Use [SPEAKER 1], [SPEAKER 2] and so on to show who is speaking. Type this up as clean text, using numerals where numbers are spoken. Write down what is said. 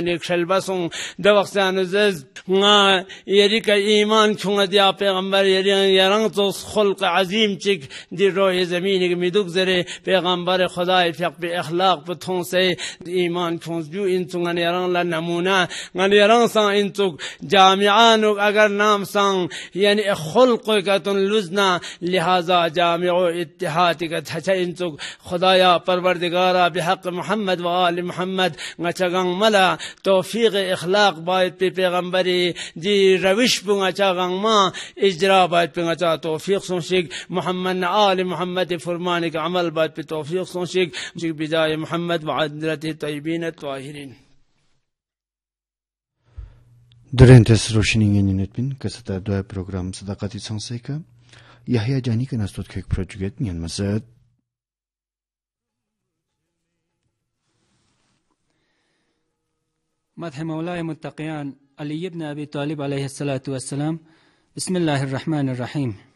[SPEAKER 1] नेक शलबसों दवक्सानुज़ गा यरी का ईमान छुंगा दिया पैगंबर यरी यरंग तो खुल्क अजीम चिक दी रोए ज़मीन के मिदुक ज़रे पैगंबर खुदा इफ़्क़ पे अखलाक पे थों से ईमान छुंग जो इन चुंगा यरंग ला नमूना गन यरंग सा इन चुक जामिआन अगर नाम सांग यानी खुल्क का तुन लुज़ना लिहाजा जामिओ इत्तिहाद का छचा इन चुक खुदाया परवरदिगारा बिहक़ मोहम्मद व आल मोहम्मद गचगंग मला तौफीक अखलाक बायत पे पैगंबरी जी रविश पुंगा चागंग मा इजरा बायत पुंगा चा तौफीक सोशिक मोहम्मद आल मोहम्मद फरमाने का अमल बायत पे तौफीक सोशिक जी बिजाय मोहम्मद व अदरत तय्यबीन ताहिरीन
[SPEAKER 2] Durentes roşinin yönetmen kasata doğa program sadakati sansayka Yahya Cani ka nastot kök projet niyan masad
[SPEAKER 3] مدح مولاي متقيان علي بن أبي طالب عليه الصلاة والسلام. بسم الله الرحمن الرحيم.